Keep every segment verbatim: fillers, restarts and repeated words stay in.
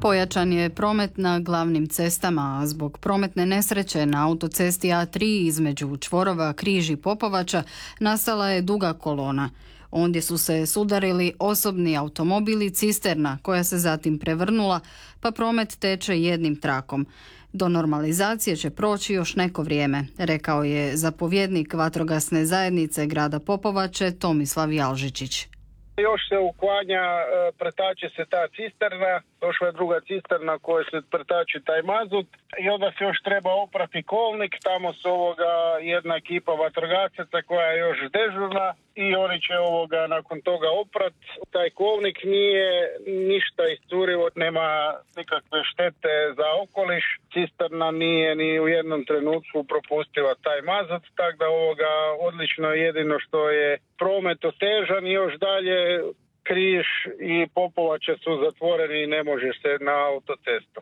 Pojačan je promet na glavnim cestama, a zbog prometne nesreće na autocesti A tri između čvorova Križ i Popovača nastala je duga kolona. Ondje su se sudarili osobni automobil i cisterna koja se zatim prevrnula, pa promet teče jednim trakom. Do normalizacije će proći još neko vrijeme, rekao je zapovjednik vatrogasne zajednice grada Popovače Tomislav Jalžičić. Još se uklanja, pretače se ta cisterna, došla je druga cisterna koja se pretače taj mazut i onda se još treba oprati kolnik, tamo su ovoga jedna ekipa vatrogasaca koja je još dežurna i oni će ovoga nakon toga oprat. Taj kolnik nije ništa iscurilo, nema nikakve štete za okoliš, cisterna nije ni u jednom trenutku propustila taj mazut, tako da ovoga odlično, jedino što je promet otežan i još dalje Križ i Popovača su zatvoreni i ne može se na autocestu.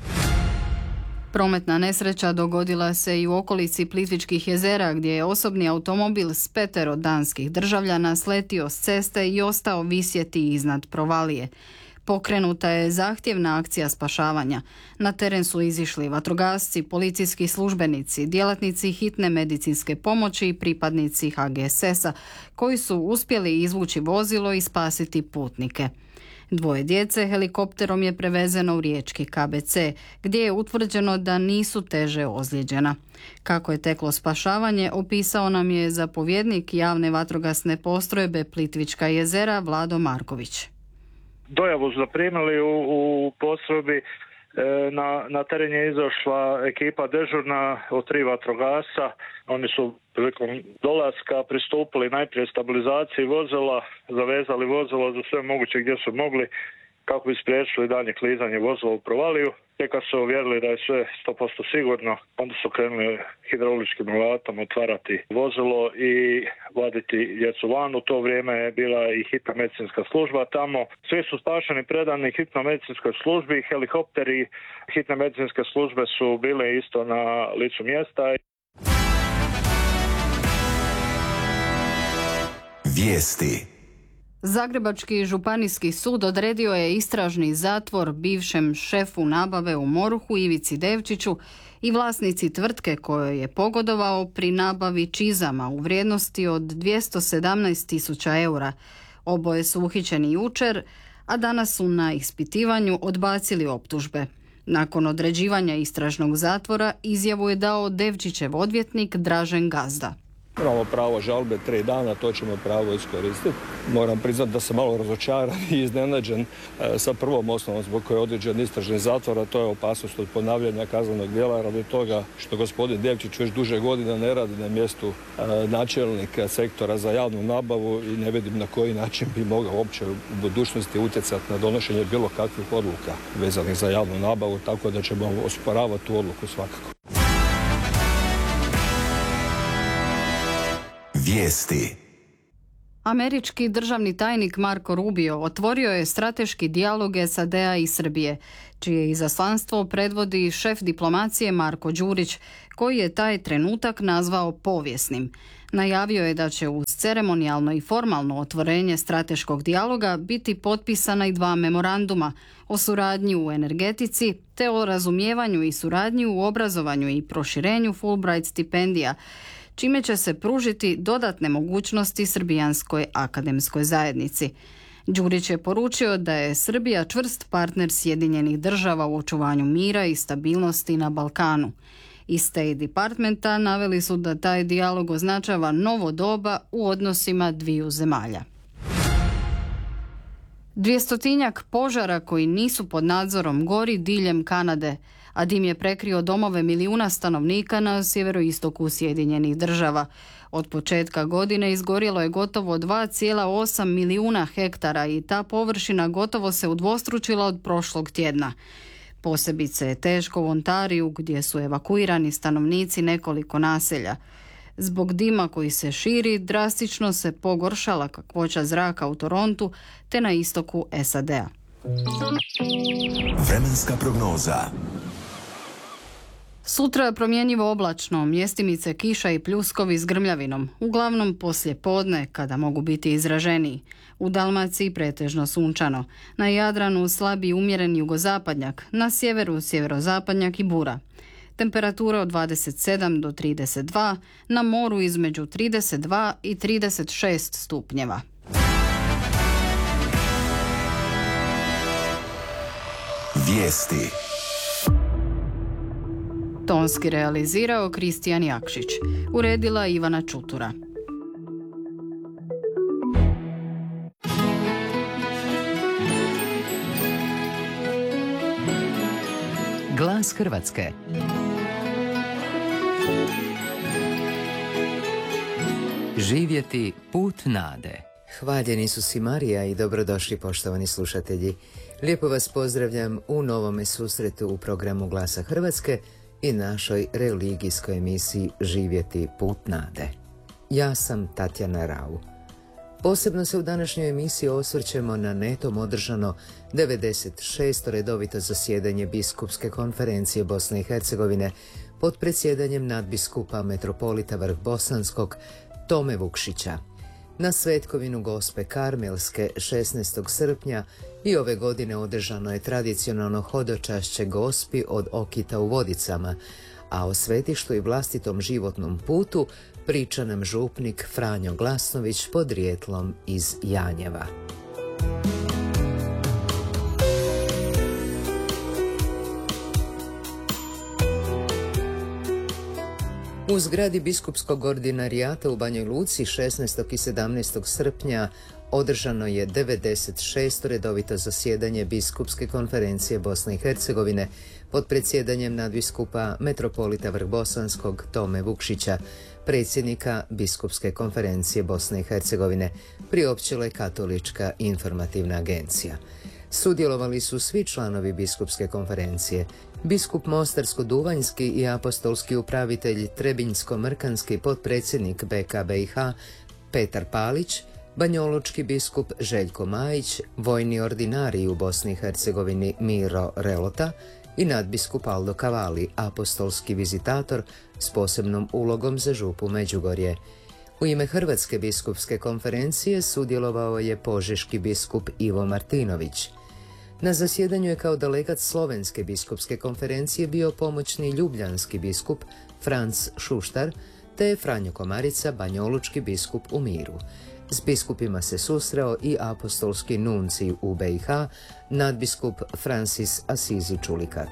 Prometna nesreća dogodila se i u okolici Plitvičkih jezera gdje je osobni automobil s petero danskih državljana sletio s ceste i ostao visjeti iznad provalije. Pokrenuta je zahtjevna akcija spašavanja. Na teren su izišli vatrogasci, policijski službenici, djelatnici hitne medicinske pomoći i pripadnici H G S S-a koji su uspjeli izvući vozilo i spasiti putnike. Dvoje djece helikopterom je prevezeno u riječki K B C, gdje je utvrđeno da nisu teže ozlijeđena. Kako je teklo spašavanje, opisao nam je zapovjednik javne vatrogasne postrojbe Plitvička jezera Vlado Marković. Dojavu su zaprimili u, u postrojbi, e, na, na teren je izašla ekipa dežurna od tri vatrogasa. Oni su prilikom dolaska pristupili najprije stabilizaciji vozila, zavezali vozilo za sve moguće gdje su mogli kako bi spriječili dalje klizanje vozila u provaliju. Tek kad su uvjerili da je sve sto posto sigurno, onda su krenuli hidrauličkim alatom otvarati vozilo i vaditi djecu van. U to vrijeme je bila i hitna medicinska služba tamo. Svi su spašeni, predani hitno medicinskoj službi, helikopteri hitne medicinske službe su bile isto na licu mjesta. Vijesti. Zagrebački županijski sud odredio je istražni zatvor bivšem šefu nabave u MORH-u Ivici Devčiću i vlasnici tvrtke kojoj je pogodovao pri nabavi čizama u vrijednosti od dvjesto sedamnaest tisuća eura. Oboje su uhićeni jučer, a danas su na ispitivanju odbacili optužbe. Nakon određivanja istražnog zatvora izjavu je dao Devčićev odvjetnik Dražen Gazda. Imamo pravo žalbe tri dana, to ćemo pravo iskoristiti. Moram priznati da sam malo razočaran i iznenađen e, sa prvom osnovom zbog koje je određen istražni zatvor, a to je opasnost od ponavljanja kaznenog djela radi toga što gospodin Devčić već duže godina ne radi na mjestu e, načelnika sektora za javnu nabavu i ne vidim na koji način bi mogao uopće u budućnosti utjecati na donošenje bilo kakvih odluka vezanih za javnu nabavu, tako da ćemo osporavati tu odluku svakako. Vijesti. Američki državni tajnik Marco Rubio otvorio je strateški dijalog S A D-a i Srbije, čije izaslanstvo predvodi šef diplomacije Marko Đurić, koji je taj trenutak nazvao povijesnim. Najavio je da će uz ceremonijalno i formalno otvorenje strateškog dijaloga biti potpisana i dva memoranduma o suradnji u energetici te o razumijevanju i suradnji u obrazovanju i proširenju Fulbright stipendija, čime će se pružiti dodatne mogućnosti srbijanskoj akademskoj zajednici. Đurić je poručio da je Srbija čvrst partner Sjedinjenih država u očuvanju mira i stabilnosti na Balkanu. Iz State Departmenta naveli su da taj dijalog označava novo doba u odnosima dviju zemalja. Dvjestotinjak požara koji nisu pod nadzorom gori diljem Kanade, a dim je prekrio domove milijuna stanovnika na sjeveroistoku Sjedinjenih država. Od početka godine izgorjelo je gotovo dva zarez osam milijuna hektara i ta površina gotovo se udvostručila od prošlog tjedna. Posebice je teško u Ontariju gdje su evakuirani stanovnici nekoliko naselja. Zbog dima koji se širi, drastično se pogoršala kakvoća zraka u Torontu te na istoku S A D-a. Vremenska prognoza. Sutra promjenjivo oblačno, mjestimice kiša i pljuskovi s grmljavinom, uglavnom poslije podne kada mogu biti izraženiji. U Dalmaciji pretežno sunčano, na Jadranu slabi umjeren jugozapadnjak, na sjeveru sjeverozapadnjak i bura. Temperatura od dvadeset sedam do trideset dva, na moru između trideset dva i trideset šest stupnjeva. Vijesti. Tonski realizirao Kristijan Jakšić. Uredila Ivana Čutura. Glas Hrvatske. Živjeti put nade. Hvaljeni su si Marija i dobrodošli poštovani slušatelji. Lijepo vas pozdravljam u novome susretu u programu Glasa Hrvatske i našoj religijskoj emisiji Živjeti put nade. Ja sam Tatjana Rau. Posebno se u današnjoj emisiji osvrćemo na netom održano devedeset šesto redovito zasjedanje Biskupske konferencije Bosne i Hercegovine pod predsjedanjem nadbiskupa metropolita Vrhbosanskog Tome Vukšića. Na Svetkovinu Gospe Karmelske šesnaestog srpnja i ove godine održano je tradicionalno hodočašće Gospi od Okita u Vodicama, a o svetištu i vlastitom životnom putu priča nam župnik Franjo Glasnović podrijetlom iz Janjeva. U zgradi biskupskog ordinarijata u Banjoj Luci šesnaestog i sedamnaestog srpnja održano je devedeset šesto redovito zasjedanje Biskupske konferencije Bosne i Hercegovine pod predsjedanjem nadbiskupa metropolita Vrhbosanskog Tome Vukšića, predsjednika Biskupske konferencije Bosne i Hercegovine, priopćila je Katolička informativna agencija. Sudjelovali su svi članovi Biskupske konferencije, biskup Mostarsko-Duvanjski i apostolski upravitelj Trebinjsko-Mrkanski potpredsjednik B K B I H Petar Palić, banjoločki biskup Željko Majić, vojni ordinarij u Bosni i Hercegovini Miro Relota i nadbiskup Aldo Kavali, apostolski vizitator s posebnom ulogom za župu Međugorje. U ime Hrvatske biskupske konferencije sudjelovao je požeški biskup Ivo Martinović. Na zasjedanju je kao delegat Slovenske biskupske konferencije bio pomoćni ljubljanski biskup Franc Šuštar, te je Franjo Komarica, banjolučki biskup u Miru. S biskupima se susreo i apostolski nuncij u B i H, nadbiskup Francis Asizi Čulikat.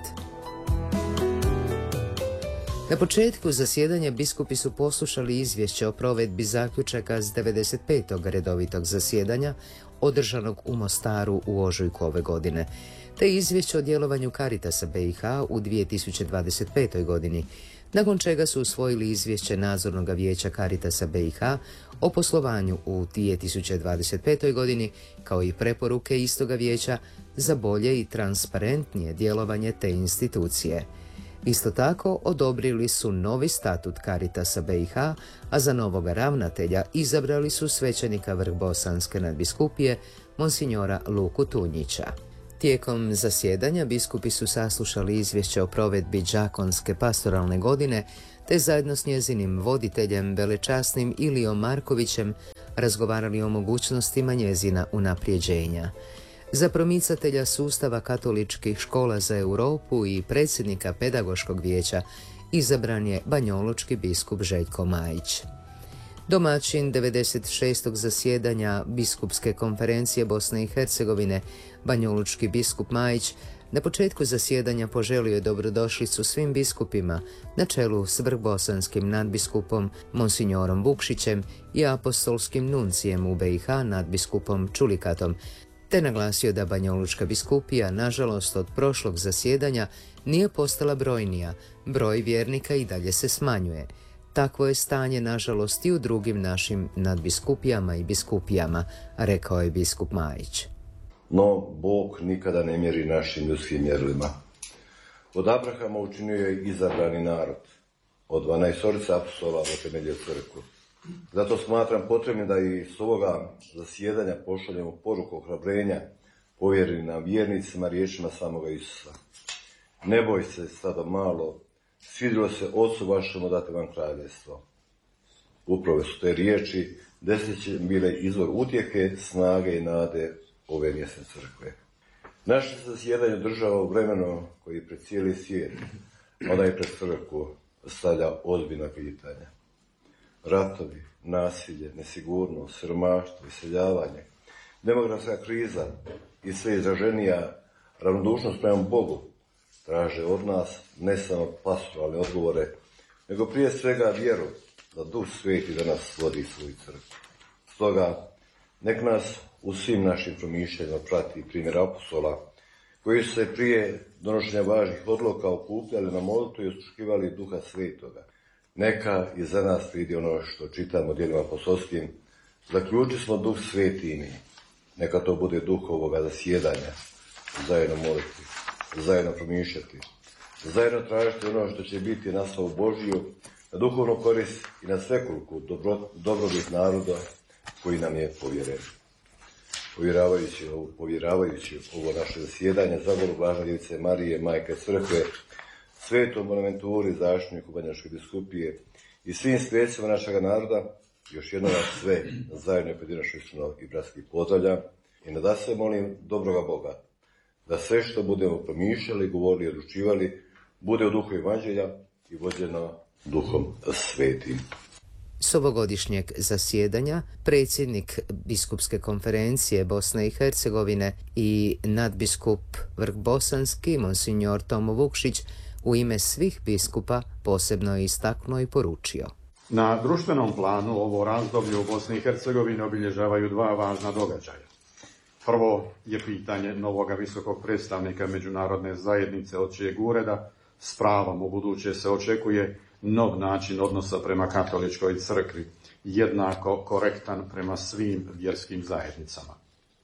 Na početku zasjedanja biskupi su poslušali izvješće o provedbi zaključaka s devedeset petog redovitog zasjedanja održanog u Mostaru u ožujku ove godine, te izvješće o djelovanju Caritasa B i H u dvije tisuće dvadeset petoj godini, nakon čega su usvojili izvješće Nadzornog vijeća Caritasa B i H o poslovanju u dvije tisuće dvadeset petoj godini, kao i preporuke istoga vijeća za bolje i transparentnije djelovanje te institucije. Isto tako odobrili su novi statut Caritasa B i H, a za novoga ravnatelja izabrali su svećenika Vrhbosanske nadbiskupije, monsinjora Luku Tunjića. Tijekom zasjedanja biskupi su saslušali izvješće o provedbi đakonske pastoralne godine, te zajedno s njezinim voditeljem, velečasnim Ilijom Markovićem, razgovarali o mogućnostima njezina unaprijeđenja. Za promicatelja sustava katoličkih škola za Europu i predsjednika pedagoškog vijeća izabran je banjoločki biskup Željko Majić. Domaćin devedeset šestog zasjedanja Biskupske konferencije Bosne i Hercegovine, banjolučki biskup Majić, na početku zasjedanja poželio je dobrodošlicu svim biskupima na čelu s vrhbosanskim nadbiskupom monsinjorom Vukšićem i apostolskim nuncijem u B i H nadbiskupom Čulikatom, te naglasio da banjolučka biskupija, nažalost, od prošlog zasjedanja nije postala brojnija, broj vjernika i dalje se smanjuje. Takvo je stanje, nažalost, i u drugim našim nadbiskupijama i biskupijama, rekao je biskup Majić. No, Bog nikada ne mjeri našim ljudskim mjerilima. Od Abrahama učinio je izabrani narod, od dvanaestorice apostola utemeljio crkvu. Zato smatram potrebnim da i s ovoga zasjedanja pošaljemo poruku ohrabrenja povjerenim vjernicima riječima samoga Isusa. Ne boj se, stado malo, svidjelo se ocu vašemu dati vam kraljevstvo. Upravo su te riječi desetljeće bile izvor utjehe, snage i nade ove mjesne crkve. Naše zasjedanje država u vremenu koji pred cijeli svijet, ona i pred crkvu, stavlja ozbiljna pitanja. Ratovi, nasilje, nesigurnost, siromaštvo, iseljavanje, demografska kriza i sve izraženija ravnodušnost prema Bogu traže od nas ne samo pastoralne odgovore, nego prije svega vjeru da Duh Sveti da nas vodi svoju crkvu. Stoga, nek nas u svim našim promišljanjima prati primjer apostola, koji su se prije donošenja važnih odluka okupljali na molitvu i osluškivali Duha Svetoga. Neka i za nas vidi ono što čitamo djelima apostolskim. Zaključi smo Duh Sveti i mi. Neka to bude duh ovoga zasjedanja. Zajedno moliti, zajedno promišljati, zajedno tražiti ono što će biti na slavu Božiju, na duhovnu korist i na svekoliku dobro, dobrobit naroda koji nam je povjeren. Povjeravajući, povjeravajući ovo naše zasjedanje za Bogu Blažene Djevice Marije, Majke Crkve, Svetom Bonaventuri, zaštitniku Banjaške biskupije i svim svecima našega naroda, još jednom vas sve zajedno i pojedinačno i bratski pozdravljam i nada se molim dobroga Boga da sve što budemo promišljali, govorili i odlučivali bude u duhu evanđelja i vođeno Duhom Svetim. S ovogodišnjeg zasjedanja predsjednik Biskupske konferencije Bosne i Hercegovine i nadbiskup Vrhbosanski, monsignor Tomo Vukšić, u ime svih biskupa posebno je istaknuo i poručio. Na društvenom planu ovo razdoblje u Bosni i Hercegovini obilježavaju dva važna događaja. Prvo je pitanje novoga visokog predstavnika međunarodne zajednice, od čijeg ureda s pravom u buduće se očekuje nov način odnosa prema katoličkoj crkvi, jednako korektan prema svim vjerskim zajednicama.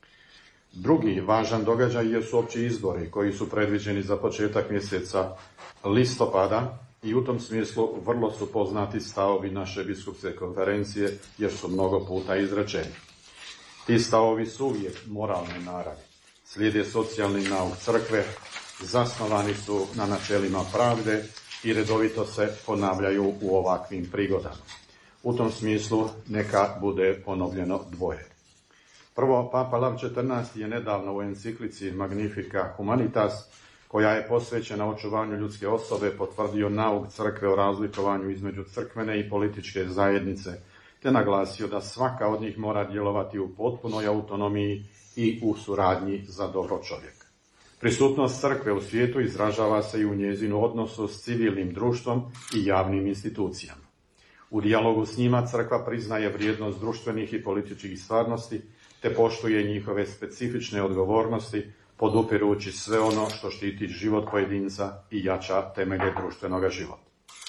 Drugi važan događaj jesu opći izbori koji su predviđeni za početak mjeseca listopada i u tom smislu vrlo su poznati stavovi naše biskupske konferencije jer su mnogo puta izrečeni. Ti stavovi su uvijek moralne naravi, slijede socijalni nauk crkve, zasnovani su na načelima pravde i redovito se ponavljaju u ovakvim prigodama. U tom smislu neka bude ponovljeno dvoje. Prvo, Papa Lav četrnaesti je nedavno u enciklici Magnifica Humanitas, koja je posvećena očuvanju ljudske osobe, potvrdio nauk crkve o razlikovanju između crkvene i političke zajednice, te naglasio da svaka od njih mora djelovati u potpunoj autonomiji i u suradnji za dobro čovjeka. Prisutnost crkve u svijetu izražava se i u njezinu odnosu s civilnim društvom i javnim institucijama. U dijalogu s njima crkva priznaje vrijednost društvenih i političkih stvarnosti, te poštuje njihove specifične odgovornosti, podupirući sve ono što štiti život pojedinca i jača temelje društvenoga života.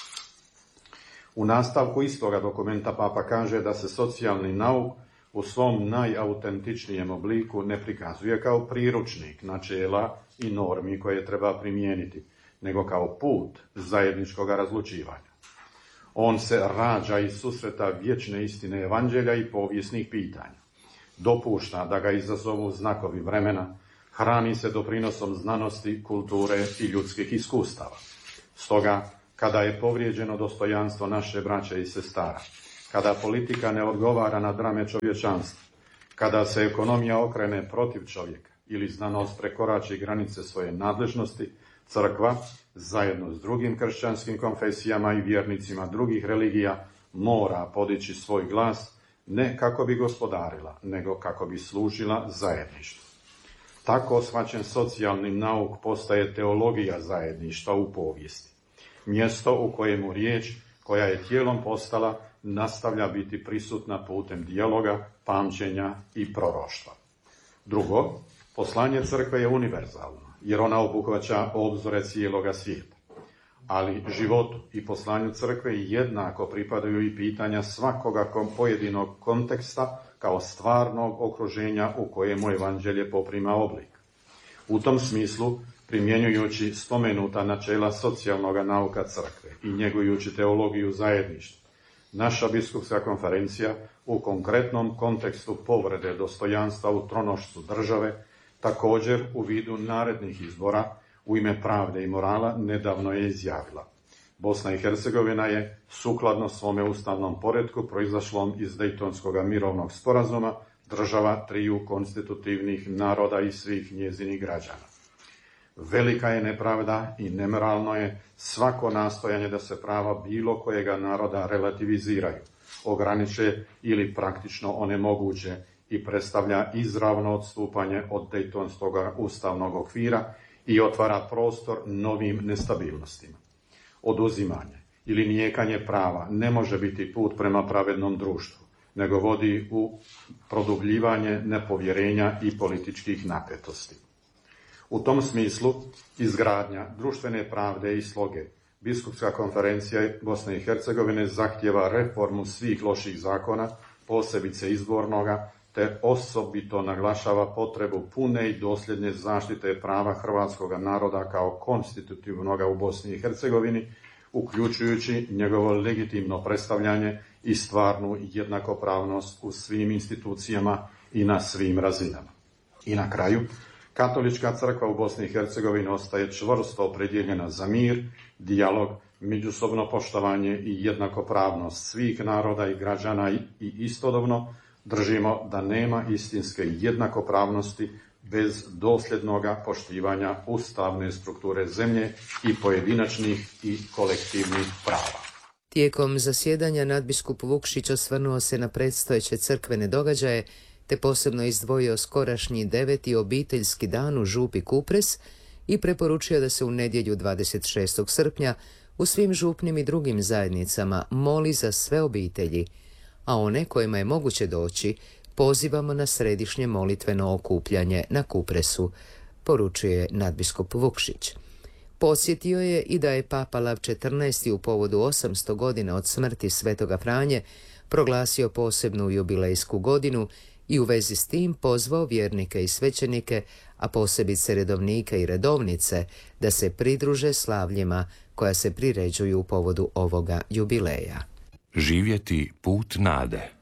U nastavku istoga dokumenta Papa kaže da se socijalni nauk u svom najautentičnijem obliku ne prikazuje kao priručnik načela i normi koje treba primijeniti, nego kao put zajedničkog razlučivanja. On se rađa iz susreta vječne istine evanđelja i povijesnih pitanja. Dopušta da ga izazovu znakovi vremena, hrani se doprinosom znanosti, kulture i ljudskih iskustava. Stoga, kada je povrijeđeno dostojanstvo naše braće i sestara, kada politika ne odgovara na drame čovječanstva, kada se ekonomija okrene protiv čovjeka ili znanost prekorači granice svoje nadležnosti, crkva, zajedno s drugim kršćanskim konfesijama i vjernicima drugih religija, mora podići svoj glas, ne kako bi gospodarila, nego kako bi služila zajedništvu. Tako shvaćen socijalni nauk postaje teologija zajedništva u povijesti. Mjesto u kojemu riječ, koja je tijelom postala, nastavlja biti prisutna putem dijaloga, pamćenja i proroštva. Drugo, poslanje crkve je univerzalno, jer ona obuhvaća obzore cijeloga svijeta. Ali životu i poslanju crkve jednako pripadaju i pitanja svakoga pojedinog konteksta kao stvarnog okruženja u kojemu evanđelje poprima oblik. U tom smislu, primjenjujući spomenuta načela socijalnog nauka crkve i njegujući teologiju zajedništva, naša biskupska konferencija u konkretnom kontekstu povrede dostojanstva u tronošcu države, također u vidu narednih izbora u ime pravde i morala, nedavno je izjavila: Bosna i Hercegovina je, sukladno svome ustavnom poretku proizašlom iz Dejtonskog mirovnog sporazuma, država triju konstitutivnih naroda i svih njezinih građana. Velika je nepravda i nemoralno je svako nastojanje da se prava bilo kojega naroda relativiziraju, ograniče ili praktično onemoguće i predstavlja izravno odstupanje od Dejtonskog ustavnog okvira i otvara prostor novim nestabilnostima. Oduzimanje ili nijekanje prava ne može biti put prema pravednom društvu, nego vodi u produbljivanje nepovjerenja i političkih napetosti. U tom smislu, izgradnja društvene pravde i sloge, Biskupska konferencija Bosne i Hercegovine zahtjeva reformu svih loših zakona, posebice izbornoga, te osobito naglašava potrebu pune i dosljedne zaštite prava hrvatskog naroda kao konstitutivnoga u Bosni i Hercegovini, uključujući njegovo legitimno predstavljanje i stvarnu jednakopravnost u svim institucijama i na svim razinama. I na kraju, Katolička crkva u Bosni i Hercegovini ostaje čvrsto opredjeljena za mir, dijalog, međusobno poštovanje i jednakopravnost svih naroda i građana i istodobno držimo da nema istinske jednakopravnosti bez dosljednoga poštivanja ustavne strukture zemlje i pojedinačnih i kolektivnih prava. Tijekom zasjedanja nadbiskup Vukšić osvrnuo se na predstojeće crkvene događaje te posebno izdvojio skorašnji deveti obiteljski dan u župi Kupres i preporučio da se u nedjelju dvadeset šestog srpnja u svim župnim i drugim zajednicama moli za sve obitelji, a one kojima je moguće doći pozivamo na središnje molitveno okupljanje na Kupresu, poručuje nadbiskup Vukšić. Podsjetio je i da je Papa Lav četrnaesti u povodu osamsto godina od smrti Svetoga Franje proglasio posebnu jubilejsku godinu i u vezi s tim pozvao vjernike i svećenike, a posebice redovnike i redovnice, da se pridruže slavljima koja se priređuju u povodu ovoga jubileja. Živjeti put nade.